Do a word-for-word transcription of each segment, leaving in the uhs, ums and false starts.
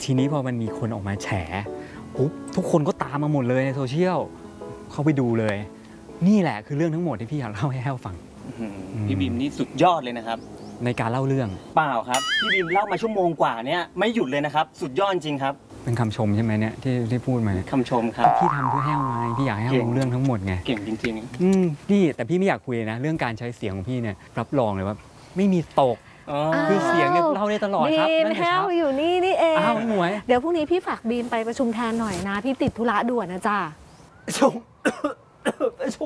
ทีนี้พอมันมีคนออกมาแฉปุ๊บทุกคนก็ตามมาหมดเลยในโซเชียลเข้าไปดูเลยนี่แหละคือเรื่องทั้งหมดที่พี่อยากเล่าให้แฮวฟังพี่บีมนี่สุดยอดเลยนะครับในการเล่าเรื่องเปล่าครับพี่บีมเล่ามาชั่วโมงกว่าเนี่ยไม่หยุดเลยนะครับสุดยอดจริงครับเป็นคำชมใช่ไหมเนี่ยที่ที่พูดมาคำชมครับพี่ทำเพื่อแฮวไงพี่อยากให้แฮวรู้เรื่องทั้งหมดไงเก่งจริงๆอืมพี่แต่พี่ไม่อยากคุยนะเรื่องการใช้เสียงของพี่เนี่ยรับรองเลยว่าไม่มีตกคือเสียงเนี่ยเล่าได้ตลอดครับบีมแฮวอยู่นี่นี่เองอ้าวหน่วยเดี๋ยวพรุ่งนี้พี่ฝากบีมไปประชุมแทนหน่อยนะพี่ติดธุระด่วนนะจ้าประชุมประชุม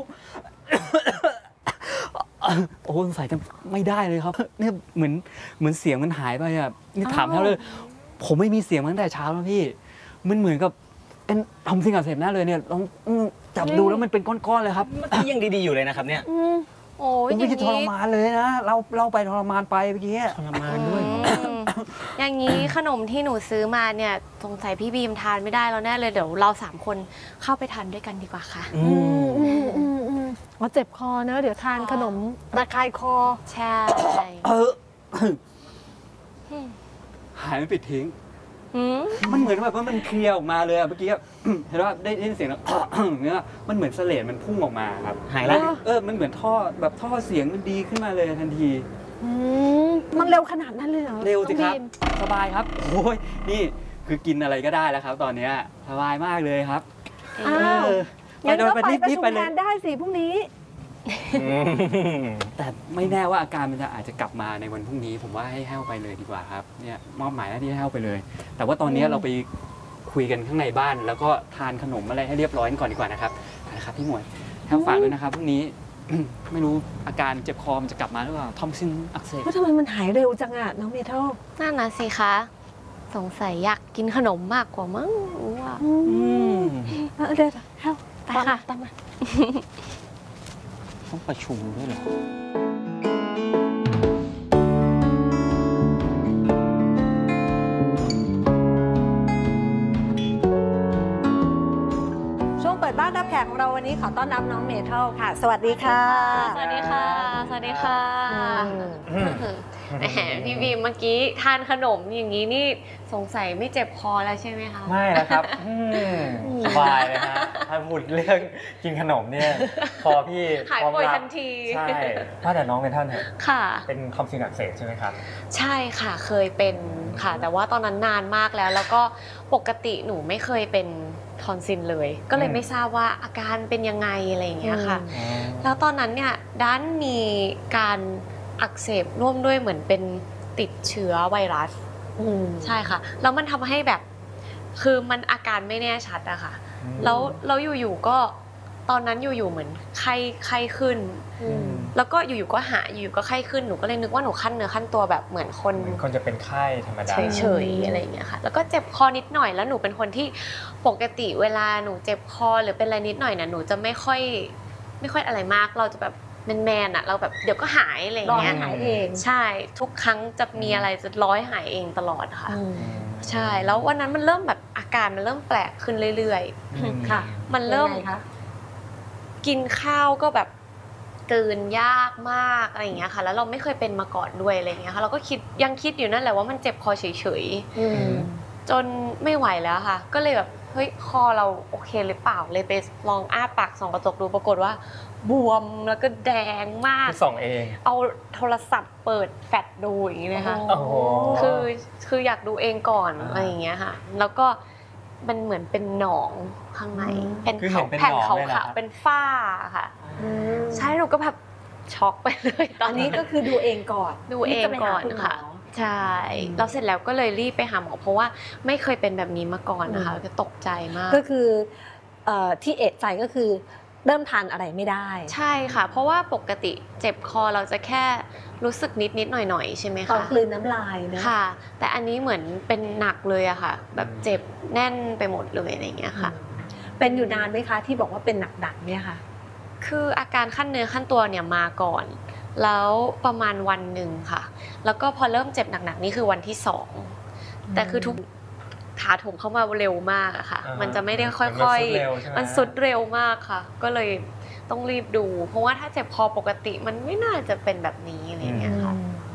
โอ้สงสัยจะไม่ได้เลยครับเนี่ยเหมือนเหมือนเสียงมันหายไปอ่ะนี่ถามแฮวเลยผมไม่มีเสียงมาตั้งแต่เช้าแล้วพี่มันเหมือนกับเป็นทำสิ่งอักเสบหน้าเลยเนี่ยลองจับดูแล้วมันเป็นก้อนๆเลยครับเมื่อกี้ยังดีๆอยู่เลยนะครับเนี่ยโอ้ยอย่างนี้ทรมานเลยนะเราเราไปทรมานไปเมื่อกี้ทรมานด้วยอย่างนี้ขนมที่หนูซื้อมาเนี่ยสงสัยพี่บีมทานไม่ได้แล้วแน่เลยเดี๋ยวเราสามคนเข้าไปทานด้วยกันดีกว่าค่ะอืมอืมอืมอืมอ๋อเจ็บคอเนอะเดี๋ยวทานขนมระคายคอใช่เออหายไม่ปิดทิ้งมันเหมือนแบบว่ามันเคลียร์ออกมาเลยเมื่อกี้เห็นว่าได้ยินเสียงแล้วเนี่ยมันเหมือนเสลดมันพุ่งออกมาครับหายแล้วเออมันเหมือนท่อแบบท่อเสียงมันดีขึ้นมาเลยทันทีมันเร็วขนาดนั้นเลยเหรอเร็วสิครับสบายครับโอ้ยนี่คือกินอะไรก็ได้แล้วครับตอนนี้สบายมากเลยครับอ้าวงั้นก็ไปประชุมงานได้สิพรุ่งนี้แต่ไม่แน่ว่าอาการมันจะอาจจะกลับมาในวันพรุ่งนี้ผมว่าให้แห้วไปเลยดีกว่าครับเนี่ยมอบหมายหน้าที่ให้แห้วไปเลยแต่ว่าตอนนี้เราไปคุยกันข้างในบ้านแล้วก็ทานขนมอะไรให้เรียบร้อยก่อนดีกว่านะครับนะครับพี่หมวยแห้วฝากด้วยนะครับพรุ่งนี้ไม่รู้อาการเจ็บคอมันจะกลับมาหรือเปล่าทอมซินอักเสบว่าทำไมมันหายเร็วจังอะน้องเมทัลนั่นนะสิคะสงสัยอยากกินขนมมากกว่ามั้งว่าเดี๋ยวแห้วไปค่ะตามมาต้องประชุมด้วยเหรอช่วงเปิดบ้านรับแขกของเราวันนี้ขอต้อนรับน้องเมทัลค่ะสวัสดีค่ะสวัสดีค่ะสวัสดีค่ะแหมพี่บีมเมื่อกี้ทานขนมอย่างนี้นี่สงสัยไม่เจ็บคอแล้วใช่ไหมคะไม่แล้วครับสบายเลยฮะถ้าพูดเรื่องกินขนมเนี่ยพอพี่หายป่วยทันทีใช่ว่าแต่น้องเป็นท่านค่ะเป็นทอมซินอักเสบใช่ไหมครับใช่ค่ะเคยเป็นค่ะแต่ว่าตอนนั้นนานมากแล้วแล้วก็ปกติหนูไม่เคยเป็นทอนซิลเลยก็เลยไม่ทราบว่าอาการเป็นยังไงอะไรอย่างเงี้ยค่ะแล้วตอนนั้นเนี่ยด้านมีการอักเสบร่วมด้วยเหมือนเป็นติดเชื้อไวรัสใช่ค่ะแล้วมันทำให้แบบคือมันอาการไม่แน่ชัดอะค่ะแล้วแล้วอยู่ๆก็ตอนนั้นอยู่ๆเหมือนไข้ไข้ขึ้นแล้วก็อยู่ๆก็หายอยู่ๆก็ไข้ขึ้นหนูก็เลยนึกว่าหนูขั้นเนื้อขั้นตัวแบบเหมือนคนคนจะเป็นไข้ธรรมดาเฉยๆอะไรอย่างเงี้ยค่ะแล้วก็เจ็บคอนิดหน่อยแล้วหนูเป็นคนที่ปกติเวลาหนูเจ็บคอหรือเป็นอะไรนิดหน่อยเนี่ยหนูจะไม่ค่อยไม่ค่อยอะไรมากเราจะแบบแมนๆอ่ะเราแบบเดี๋ยวก็หายอะไรอย่างเงี้ยหายเองใช่ทุกครั้งจะมีอะไรจะร้อยหายเองตลอดค่ะใช่แล้ววันนั้นมันเริ่มแบบอาการมันเริ่มแปลกขึ้นเรื่อยๆค่ะมันเริ่มกินข้าวก็แบบกลืนยากมากอะไรอย่างเงี้ยค่ะแล้วเราไม่เคยเป็นมาก่อนด้วยอะไรอย่างเงี้ยค่ะเราก็คิดยังคิดอยู่นั่นแหละว่ามันเจ็บคอเฉยๆจนไม่ไหวแล้วค่ะก็เลยแบบเฮ้ยคอเราโอเคหรือเปล่าเลยไปลองอ้าปากส่องกระจกดูปรากฏว่าบวมแล้วก็แดงมากส่องเองเอาโทรศัพท์เปิดแฟลชดูอย่างนี้เลยค่ะคือคืออยากดูเองก่อนอะไรอย่างเงี้ยค่ะแล้วก็มันเหมือนเป็นหนองข้างในเป็นแผ่นขาวๆเป็นฝ้าค่ะใช่หนูก็แบบช็อกไปเลยตอนนี้ก็คือดูเองก่อนดูเองก่อนค่ะใช่แล้วเสร็จแล้วก็เลยรีบไปหาหมอเพราะว่าไม่เคยเป็นแบบนี้มาก่อนนะคะก็ตกใจมากก็คือที่เอะใจก็คือเริ่มทานอะไรไม่ได้ใช่ค่ะเพราะว่าปกติเจ็บคอเราจะแค่รู้สึกนิดนิดหน่อยหน่อยใช่ไหมคะตอนกลืนน้ำลายนะค่ะแต่อันนี้เหมือนเป็นหนักเลยอะค่ะแบบเจ็บแน่นไปหมดเลยอะไรอย่างเงี้ยค่ะเป็นอยู่นานไหมคะที่บอกว่าเป็นหนักๆเนี่ยค่ะคืออาการขั้นเนื้อขั้นตัวเนี่ยมาก่อนแล้วประมาณวันหนึ่งค่ะแล้วก็พอเริ่มเจ็บหนักๆนี่คือวันที่สองแต่คือทุกถาโถมเข้ามาเร็วมากอะค่ะมันจะไม่ได้ค่อยๆมันสุดเร็วมากค่ะก็เลยต้องรีบดูเพราะว่าถ้าเจ็บคอปกติมันไม่น่าจะเป็นแบบนี้อะไรอย่างเงี้ยค่ะ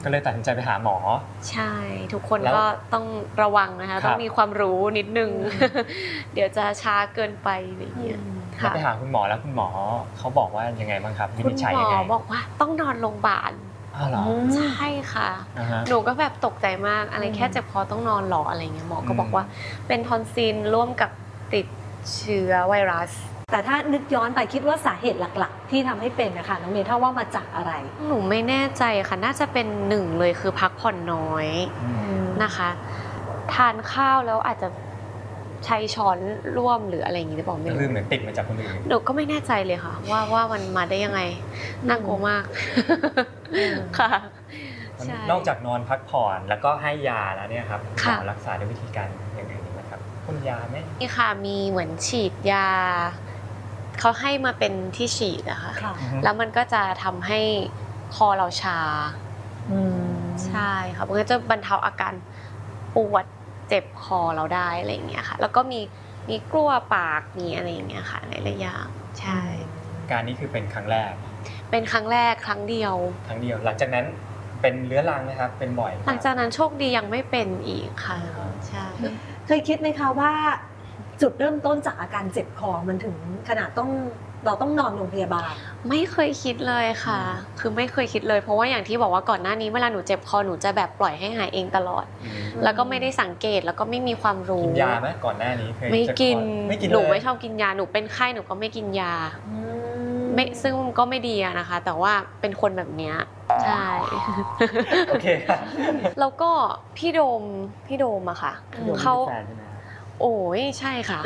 ก็เลยตัดสินใจไปหาหมอใช่ ทุกคนแล้วก็ต้องระวังนะคะครับต้องมีความรู้นิดนึง เดี๋ยวจะช้าเกินไปอะไรอย่างเงี้ยแล้วค่ะไปหาคุณหมอแล้วคุณหมอเขาบอกว่ายังไงบ้างครับวิคุนิณจฉัยหมยังไงอบอกว่าต้องนอนโรงพยาบาลอ้าวเหรอใช่ค่ะอ่าฮะหนูก็แบบตกใจมากอะไรอืมแค่เจ็บคอต้องนอนหรออะไรเงี้ยหมอก็อืมบอกว่าเป็นทอนซิลร่วมกับติดเชื้อไวรัสแต่ถ้านึกย้อนไปคิดว่าสาเหตุหลักๆ ที่ทำให้เป็นนะคะน้องเมย์ถ้าว่ามาจากอะไรหนูไม่แน่ใจค่ะน่าจะเป็นหนึ่งเลยคือพักผ่อนน้อยอืมนะคะ ทานข้าวแล้วอาจจะใช้ช้อนร่วมหรืออะไรอย่างงี้หรือเปล่าไม่ก็คือรู้เหมือนติดมาจากคนอื่นหนูก็ไม่แน่ใจเลยค่ะ ว่าว่ามันมาได้ยังไงน่ากลัวมากอืมค่ะมันใช่นอกจากนอนพักผ่อนแล้วก็ให้ยาแล้วเนี่ยครับหมค่ะอรักษาด้วยวิธีการอย่างไรไหมครับพ่นยาไหมนี่ค่ะมีเหมือนฉีดยาเขาให้มาเป็นที่ฉีดอะค่ะค่ะแล้วมันก็จะทำให้คอเราชาอืมใช่ค่ะมันก็จะบรรเทาอาการปวดเจ็บคอเราได้อะไรอย่างเงี้ยค่ะ แล้วก็มีมีกลั้วปากมีอะไรอย่างเงี้ยค่ะหลายๆอย่างใช่การนี้คือเป็นครั้งแรกเป็นครั้งแรกครั้งเดียวครั้งเดียวหลังจากนั้นเป็นเรื้อรังนะครับเป็นบ่อยหลังจากนั้นโชคดียังไม่เป็นอีกค่ะใช่เคยคิดไหมคะว่าจุดเริ่มต้นจากอาการเจ็บคอมันถึงขนาดต้องเราต้องนอนโรงพยาบาลไม่เคยคิดเลยค่ะ คือไม่เคยคิดเลย เพราะว่าอย่างที่บอกว่าก่อนหน้านี้เวลาหนูเจ็บคอหนูจะแบบปล่อยให้หายเองตลอดอืมแล้วก็ไม่ได้สังเกตแล้วก็ไม่มีความรู้กินยาไหมก่อนหน้านี้เคยไม่เจ็บคอกินไม่กินหนูเลยไม่ชอบกินยาหนูเป็นไข้หนูก็ไม่กินยาไม่ซึ่งก็ไม่ดีอะนะคะ แต่ว่าเป็นคนแบบเนี้ยใช่โอเคครับแล้วก็พี่โดมพี่โดมอะค่ะพี่โดมเขาเป็นแฟนใช่ไหมโอ้ยใช่ค่ะ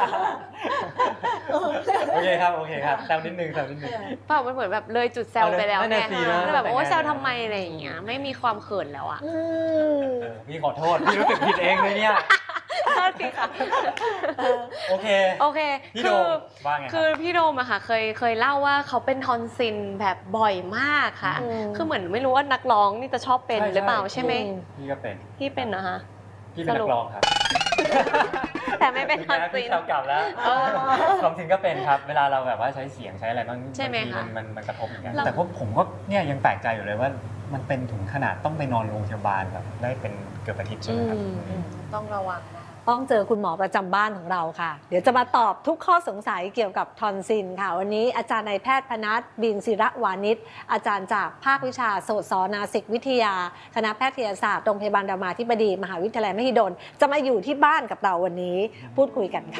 โอเคครับโอเคครับแซวนิดนึงแซวนิดนึงเปล่ามันเหมือนแบบเลยจุดแซวไปแล้วเอาเลยไงนั่นน่ะสินะแบบโอ้แต่งงานแซวทำไมอะไรอย่างเงี้ยไม่มีความเขินแล้วอะอืมเออพี่ขอโทษพี่รู้สึกผิดเองเลยเนี่ยโทษทีค่ะโอเคโอเคพี่โดคือมว่าไงคคืรัอบ พี่โดมอะค่ะเคยเคยเล่าว่าเขาเป็นทอนซิลแบบบ่อยมากค่ะอืมคือเหมือนไม่รู้ว่านักร้องนี่จะชอบเป็นใช่หรือเปล่าใช่ใช่ไหมพี่ก็เป็นพี่เป็นนะคะพี่เป็นสรุนัปกร้องครับแต่ไม่เป็นทอนซิพี่ลแซวกลับแล้วเออทอนซิลก็เป็นครับเวลาเราแบบว่าใช้เสียงใช้อะไรบ้างใช่ไหมบางทีคะมันมันมันกระทบเหมือนกันเราแต่พวกผมก็เนี่ยยังแปลกใจอยู่เลยว่ามันเป็นถึงขนาดต้องไปนอนโรงพยาบาลแบบได้เป็นเกือบอาทิตย์ใช่ไหมครับอืมต้องระวังนะคะต้องเจอคุณหมอประจำบ้านของเราค่ะ เดี๋ยวจะมาตอบทุกข้อสงสัยเกี่ยวกับทอนซิลค่ะ วันนี้อาจารย์นายแพทย์พนัสบินศิระวานิชอาจารย์จากภาควิชาโสตศนาสิกวิทยา คณะแพทยศาสตร์โรงพยาบาลรามาธิบดีมหาวิทยาลัยมหิดลจะมาอยู่ที่บ้านกับเราวันนี้พูดคุยกันค่ะ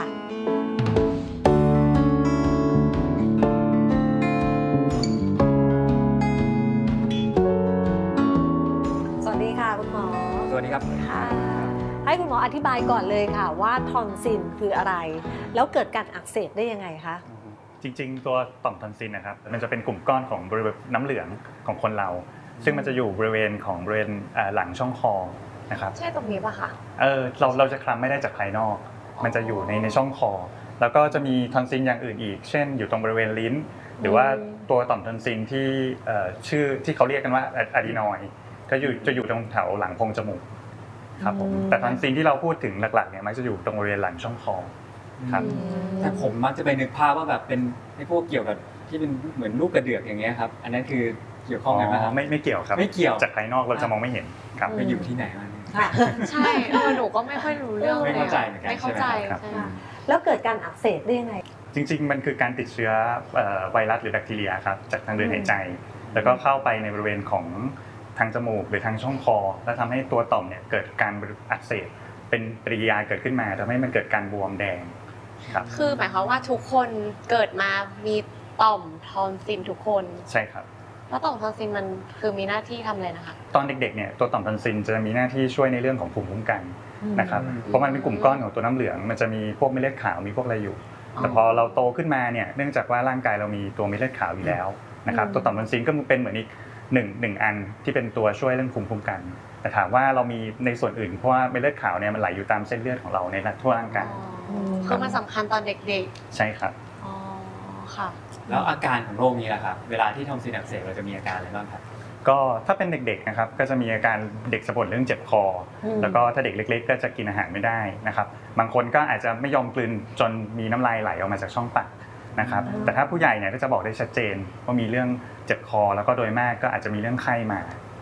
สวัสดีค่ะคุณหมอสวัสดีครับค่ะให้คุณหมออธิบายก่อนเลยค่ะว่าทอนซิลคืออะไร แล้วเกิดการอักเสบได้ยังไงคะจริงๆ ตัวต่อมทอนซิลนะครับมันจะเป็นกลุ่มก้อนของบริเวณน้ำเหลืองของคนเรา ซึ่งมันจะอยู่บริเวณของบริเวณเอ่อหลังช่องคอนะครับใช่ตรงนี้ปะคะเออเราเราจะคลำไม่ได้จากภายนอก มันจะอยู่ในในช่องคอ แล้วก็จะมีทอนซิลอย่างอื่นอีก เช่นอยู่ตรงบริเวณลิ้น หรือว่าตัวต่อมทอนซิลที่เอ่อชื่อที่เขาเรียกกันว่าอะดีนอยด์ก็อยู่จะอยู่ตรงแถวหลังโพรงจมูกครับผมอืมแต่ทอนซิลที่เราพูดถึงหลักๆเนี่ยมันจะอยู่ตรงบริเวณหลังช่องคอครับแต่ผมมักจะไปนึกภาพว่าแบบเป็นไอ้พวกเกี่ยวกับที่เป็นเหมือนลูกกระเดือกอย่างเงี้ยครับ อันนั้นคือเกี่ยวข้องกันไหมครับไม่ไม่เกี่ยวครับไม่เกี่ยวจากภายนอกเราจะมองไม่เห็นครับไปอยู่ที่ไหนมาเนี่ยค่ะใช่เออหนูก็ไม่ค่อยรู้เรื่องไม่เข้าใจลยะเหมือนกันไม่เข้าใจใช่ไหมครับใช่แล้วเกิดการอักเสบได้ยังไงจริงๆ มันคือการติดเชื้อเอ่อไวรัสหรือแบคทีเรียครับจากทางเดินหายใจ แล้วก็เข้าไปในบริเวณของทางจมูกหรือทางช่องคอ แล้วทำให้ตัวต่อมเนี่ยเกิดการอักเสบเป็นปฏิกิริยาเกิดขึ้นมาทำให้มันเกิดการบวมแดงครับคือหมายความว่าทุกคนเกิดมามีต่อมทอนซิลทุกคนใช่ครับแล้วต่อมทอนซิลมันคือมีหน้าที่ทำอะไรนะคะตอนเด็กๆเนี่ยตัวต่อมทอนซิลจะมีหน้าที่ช่วยในเรื่องของภูมิคุ้มกันนะครับอืมเพราะมันเป็นกลุ่มก้อนของตัวน้ำเหลือง มันจะมีพวกเม็ดเลือดขาวมีพวกอะไรอยู่ แต่พอเราโตขึ้นมาเนี่ยเนื่องจากว่าร่างกายเรามีตัวเม็ดเลือดขาวอยู่แล้วนะครับอืมตัวต่อมทอนซิลก็เป็นเหมือนอีกหนึ่งหนึ่งอันที่เป็นตัวช่วยเรื่องภูมิคุ้มกัน แต่ถามว่าเรามีในส่วนอื่นเพราะว่าเม็ดเลือดขาวเนี่ยมันไหลอยู่ตามเส้นเลือดของเราในทั่วร่างกายคือมันสำคัญตอนเด็กใช่ครับๆ อ๋อ ค่ะแล้วอาการของโรคนี้ล่ะครับ เวลาที่ทอมซิลอักเสบเราจะมีอาการอะไรบ้างครับก็ถ้าเป็นเด็กๆนะครับก็จะมีอาการเด็กจะบ่นเรื่องเจ็บคออมแล้วก็ถ้าเด็กเล็ก ๆ ก็จะกินอาหารไม่ได้นะครับบางคนก็อาจจะไม่ยอมกลืนจนมีน้ำลายไหลออกมาจากช่องปากนะครับอืมแต่ถ้าผู้ใหญ่เนี่ยก็จะบอกได้ชัดเจนว่ามีเรื่องเจ็บคอแล้วก็โดยมากก็อาจจะมีเรื่องไข้มา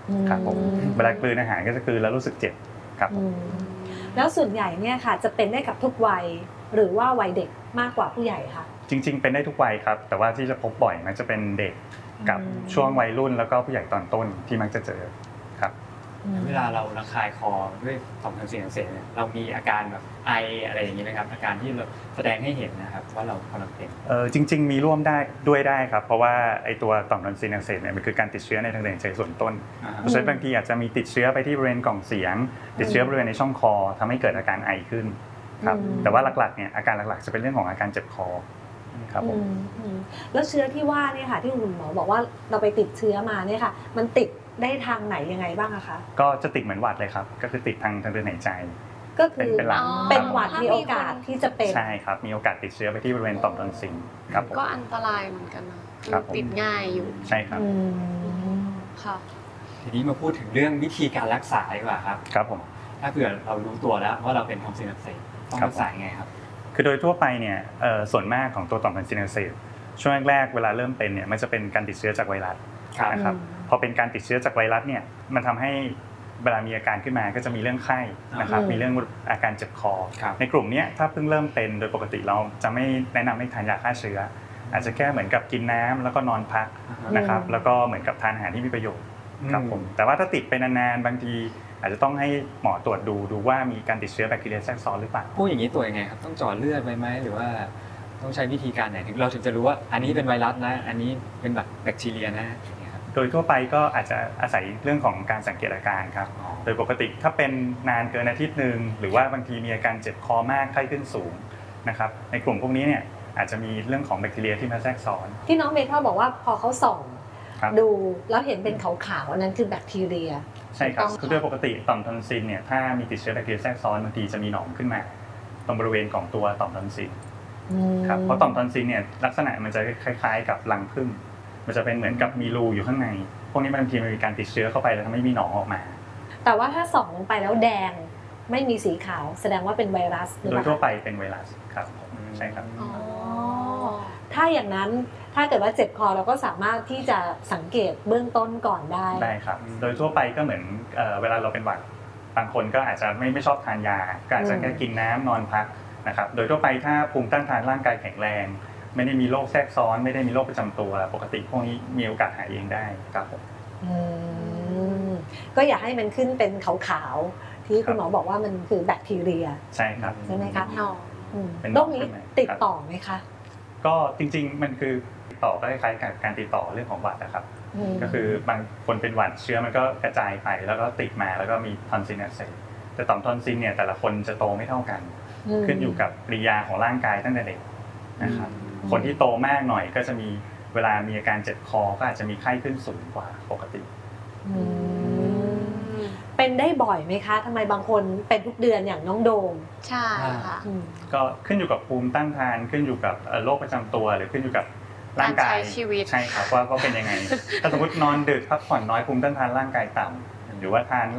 ครับผมเวลากลืนอาหารก็จะกลืนแล้วรู้สึกเจ็บครับอืมแล้วส่วนใหญ่เนี่ยค่ะจะเป็นได้กับทุกวัยหรือว่าวัยเด็กมากกว่าผู้ใหญ่คะจริงๆ เป็นได้ทุกวัยครับแต่ว่าที่จะพบบ่อยมันจะเป็นเด็กกับอืมช่วงวัยรุ่นแล้วก็ผู้ใหญ่ตอนต้นที่มักจะเจอครับเวลาเราระคายคอด้วยต่อมทอนซิลอักเสบเนี่ยเรามีอาการแบบไออะไรอย่างนี้ไหมครับอาการที่เราแสดงให้เห็นนะครับว่าเรากำลังเป็นเออจริง ๆ มีร่วมได้ด้วยได้ครับเพราะว่าไอตัวต่อมทอนซิลอักเสบเนี่ยมันคือการติดเชื้อในทางเดินหายใจส่วนต้นอ่าเพราะฉะนั้นบางทีอาจจะมีติดเชื้อไปที่บริเวณกล่องเสียง ติดเชื้อบริเวณในช่องคอทำให้เกิดอาการไอขึ้นครับอืมแต่ว่าหลักๆเนี่ยอาการหลักๆจะเป็นเรื่องของอาการเจ็บคอครับผมอืมอืมแล้วเชื้อที่ว่าเนี่ยค่ะที่คุณหมอบอกว่าเราไปติดเชื้อมาเนี่ยค่ะ มันติดได้ทางไหนยังไงบ้างอะคะก็จะติดเหมือนหวัดเลยครับก็คือติดทางทางเดินหายใจก็คือเป็นหลักเป็นหวัดมีโอกาสที่จะเป็นใช่ครับมีโอกาสติดเชื้อไปที่บริเวณต่อมทอนซิลครับผมก็อันตรายเหมือนกันนะคือครับผมติดง่ายอยู่ใช่ครับอืมค่ะทีนี้มาพูดถึงเรื่องวิธีการรักษาดีกว่าครับครับผมถ้าเผื่อเรารู้ตัวแล้วว่าเราเป็นทอมซิลอักเสบต้องครับรักษายังไงครับคือโดยทั่วไปเนี่ยเอ่อส่วนมากของตัวต่อมทอนซิลอักเสบช่วงแรกๆเวลาเริ่มเป็นเนี่ยมันจะเป็นการติดเชื้อจากไวรัสครับนะครับพอเป็นการติดเชื้อจากไวรัสเนี่ยมันทำให้เวลามีอาการขึ้นมาก็จะมีเรื่องไข้นะครับอืมมีเรื่องอาการเจ็บคอครับในกลุ่มเนี้ยถ้าเพิ่งเริ่มเป็นโดยปกติเราจะไม่แนะนำให้ทานยาฆ่าเชื้อ อาจจะแค่เหมือนกับกินน้ำแล้วก็นอนพักนะครับแล้วก็เหมือนกับทานอาหารที่มีประโยชน์ครับผมแต่ว่าถ้าติดไปนานๆบางทีอาจจะต้องให้หมอตรวจดูดูว่ามีการติดเชื้อแบคทีเรียแทรกซ้อนหรือเปล่าพูดอย่างนี้ตัวยังไงครับต้องเจาะเลือดไว้ไหมหรือว่าต้องใช้วิธีการไหนถึงเราถึงจะรู้ว่าอันนี้เป็นไวรัสนะอันนี้เป็นแบบแบคทีเรียนะอย่างเงี้ยครับโดยทั่วไปก็อาจจะอาศัยเรื่องของการสังเกตอาการครับอ๋อโดยปกติถ้าเป็นนานเกินอาทิตย์หนึ่งหรือว่าบางทีมีอาการเจ็บคอมากไข้ขึ้นสูงนะครับในกลุ่มพวกนี้เนี่ยอาจจะมีเรื่องของแบคทีเรียที่มาแทรกซ้อนที่น้องเมย์เขาบอกว่าพอเขาส่องครับดูแล้วเห็นเป็นขาวๆอันนั้นคือแบคทีเรียใช่ครับถูกต้องคือโดยปกติต่อมทอนซิลเนี่ยถ้ามีติดเชื้อแบคทีเรียแทรกซ้อนบางทีจะมีหนองขึ้นมา ตรงบริเวณของตัวต่อมทอนซิลอืมครับเพราะต่อมทอนซิลเนี่ยลักษณะมันจะคล้ายๆ กับรังผึ้งมันจะเป็นเหมือนกับมีรูอยู่ข้างใน พวกนี้บางทีมันมีการติดเชื้อเข้าไปแล้วทำให้มีหนองออกมาแต่ว่าถ้าส่องลงไปแล้วแดงไม่มีสีขาวแสดงว่าเป็นไวรัสหรือโดเปยล่าทั่วคะไปเป็นไวรัสครับใช่ครับอ๋อถ้าอย่างนั้นถ้าเกิดว่าเจ็บคอเราก็สามารถที่จะสังเกตเบื้องต้นก่อนได้ได้ครับ โดยทั่วไปก็เหมือนเอ่อเวลาเราเป็นหวัดบางคนก็อาจจะไม่ไม่ชอบทานยาก็อาจจะแค่กินน้ำนอนพักนะครับโดยทั่วไปถ้าภูมิต้านทานร่างกายแข็งแรง ไม่ได้มีโรคแทรกซ้อนไม่ได้มีโรคประจำตัว ปกติพวกนี้มีโอกาสหายเองได้ครับผมอืมก็อย่าให้มันขึ้นเป็นขาวๆที่คุณหมอบอกว่ามันคือแบคทีเรียใช่ครับใช่ไหมคะหนองอืมเป็นโรคนี้ขึ้นมาติดครับต่อไหมคะก็จริงๆมันคือติดต่อก็คล้ายๆกับการติดต่อเรื่องของหวัดนะครับมก็คือบางคนเป็นหวัดเชื้อมันก็กระจายไปแล้วก็ติดมาแล้วก็มีทอนซิลอักเสบแต่ต่อมทอนซิลเนี่ยแต่ละคนจะโตไม่เท่ากันมขึ้นอยู่กับปริยาของร่างกายตั้งแต่เด็กนะครับคนที่โตมากหน่อยก็จะมีเวลามีอาการเจ็บคอก็อาจจะมีไข้ขึ้นสูงกว่าปกติอืมเป็นได้บ่อยไหมคะทำไมบางคนเป็นทุกเดือนอย่างน้องโดมใช่ค่ะอืมก็ขึ้นอยู่กับภูมิต้านทานขึ้นอยู่กับเอ่อโรคประจำตัวหรือขึ้นอยู่กับร่างกายการใช้ชีวิตใช่ครับว่าว่าเป็นยังไง ถ้าสมมตินอนดึกพักผ่อนน้อยภูมิต้านทานร่างกายต่ำหรือว่าทาน